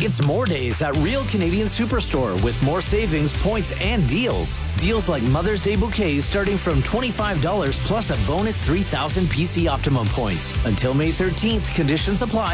It's more days at Real Canadian Superstore with more savings, points, and deals. Deals like Mother's Day bouquets starting from $25 plus a bonus 3,000 PC Optimum points. Until May 13th, conditions apply.